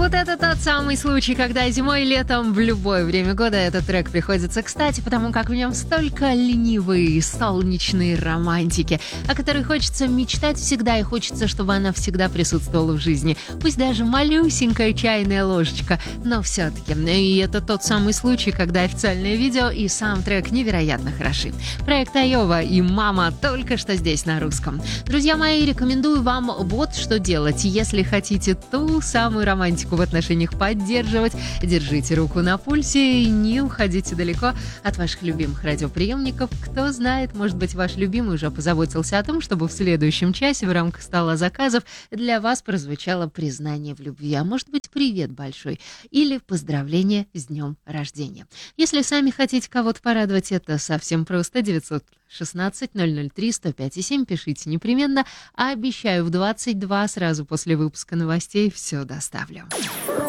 Вот это тот самый случай, когда зимой и летом в любое время года этот трек приходится кстати, потому как в нем столько ленивой солнечной романтики, о которой хочется мечтать всегда и хочется, чтобы она всегда присутствовала в жизни. Пусть даже малюсенькая чайная ложечка, но все-таки. И это тот самый случай, когда официальное видео и сам трек невероятно хороши. Проект Айова и «Мама» только что здесь на русском. Друзья мои, рекомендую вам вот что делать. Если хотите ту самую романтику в отношениях поддерживать, держите руку на пульсе и не уходите далеко от ваших любимых радиоприемников. Кто знает, может быть, ваш любимый уже позаботился о том, чтобы в следующем часе в рамках стола заказов для вас прозвучало признание в любви, а может быть, привет большой или поздравление с днем рождения. Если сами хотите кого-то порадовать, это совсем просто. 916-003-105-7 пишите непременно, а обещаю, в 22 сразу после выпуска новостей все доставлю.